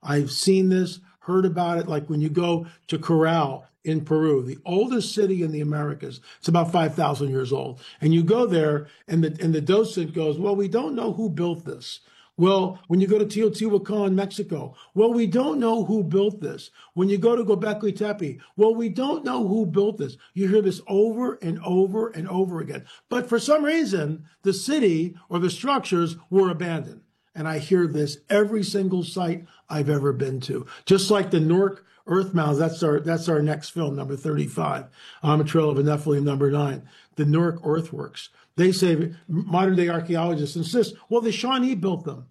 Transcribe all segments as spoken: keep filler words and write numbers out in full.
I've seen this, heard about it, like when you go to Corral in Peru, the oldest city in the Americas. It's about five thousand years old. And you go there, and the, and the docent goes, well, we don't know who built this. Well, when you go to Teotihuacan, Mexico, well, we don't know who built this. When you go to Göbekli Tepe, well, we don't know who built this. You hear this over and over and over again. But for some reason, the city or the structures were abandoned. And I hear this every single site I've ever been to. Just like the Newark Earth Mounds, that's our that's our next film, number thirty-five, on a Trail of a Nephilim, number nine, the Newark Earthworks. They say, modern-day archaeologists insist, well, the Shawnee built them.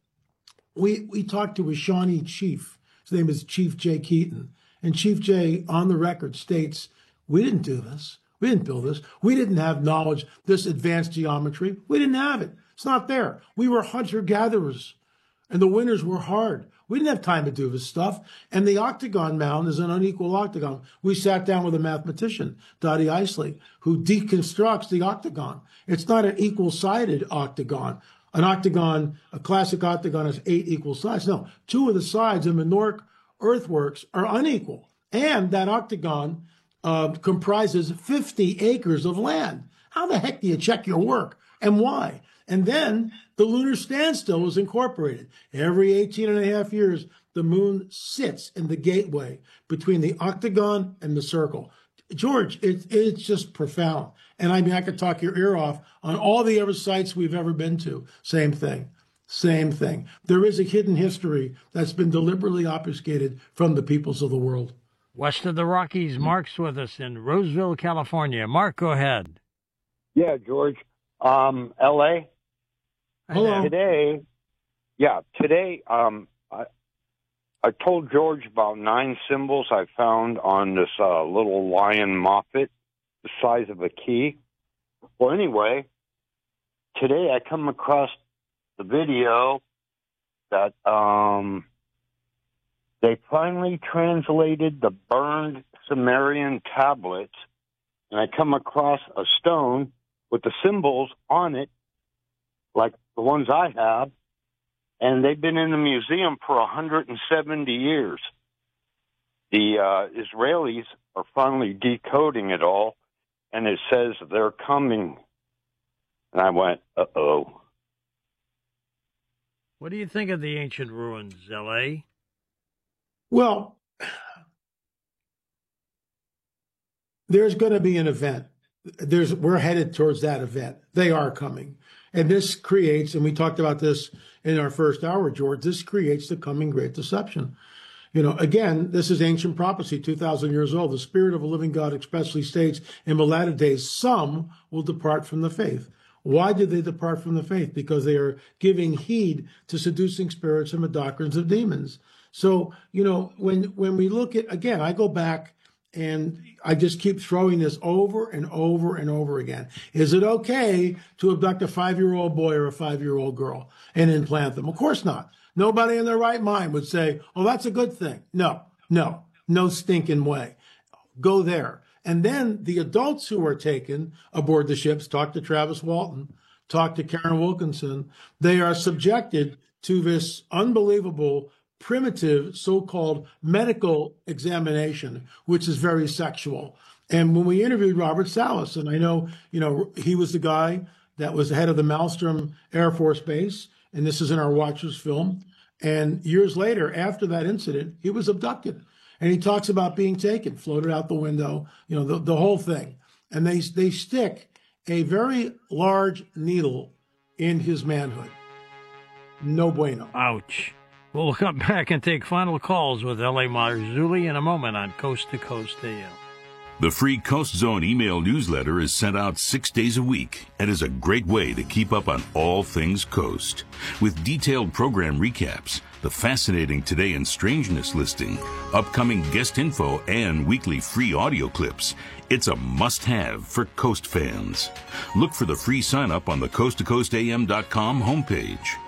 We we talked to a Shawnee chief. His name is Chief Jay Keaton. And Chief Jay, on the record, states, we didn't do this. We didn't build this. We didn't have knowledge, this advanced geometry. We didn't have it. It's not there. We were hunter-gatherers, and the winters were hard. We didn't have time to do this stuff. And the octagon mound is an unequal octagon. We sat down with a mathematician, Dottie Isley, who deconstructs the octagon. It's not an equal-sided octagon. An octagon, a classic octagon, has eight equal sides. No, two of the sides in the Newark Earthworks are unequal. And that octagon uh, comprises fifty acres of land. How the heck do you check your work, and why? And then the lunar standstill is incorporated. Every eighteen and a half years, the moon sits in the gateway between the octagon and the circle. George, it, it's just profound. And I mean, I could talk your ear off on all the other sites we've ever been to. Same thing. Same thing. There is a hidden history that's been deliberately obfuscated from the peoples of the world. West of the Rockies, Mark's with us in Roseville, California. Mark, go ahead. Yeah, George. Um, L A Hello. Today, yeah, today, um, I, I told George about nine symbols I found on this uh, little lion moffat, the size of a key. Well, anyway, today I come across the video that um, they finally translated the burned Sumerian tablets, and I come across a stone with the symbols on it, like the ones I have, and they've been in the museum for one hundred seventy years. The uh, Israelis are finally decoding it all, and it says they're coming. And I went, uh-oh. What do you think of the ancient ruins, L A? Well, there's going to be an event. There's, we're headed towards that event. They are coming. And this creates, and we talked about this in our first hour, George, this creates the coming great deception. You know, again, this is ancient prophecy, two thousand years old. The Spirit of a living God expressly states in the latter days, some will depart from the faith. Why did they depart from the faith? Because they are giving heed to seducing spirits and the doctrines of demons. So, you know, when, when we look at, again, I go back and I just keep throwing this over and over and over again. Is it okay to abduct a five-year-old boy or a five-year-old girl and implant them? Of course not. Nobody in their right mind would say, oh, that's a good thing. No, no, no stinking way. Go there. And then the adults who are taken aboard the ships, talk to Travis Walton, talk to Karen Wilkinson, they are subjected to this unbelievable primitive so-called medical examination, which is very sexual. And when we interviewed Robert Salas, and I know, you know, he was the guy that was the head of the Malmstrom Air Force Base, and this is in our Watchers film. And years later, after that incident, he was abducted. And he talks about being taken, floated out the window, you know, the, the whole thing. And they they stick a very large needle in his manhood. No bueno. Ouch. We'll come back and take final calls with L A. Marzulli in a moment on Coast to Coast A M. The free Coast Zone email newsletter is sent out six days a week and is a great way to keep up on all things Coast. With detailed program recaps, the fascinating Today in Strangeness listing, upcoming guest info, and weekly free audio clips, it's a must-have for Coast fans. Look for the free sign-up on the coast to coast a m dot com homepage.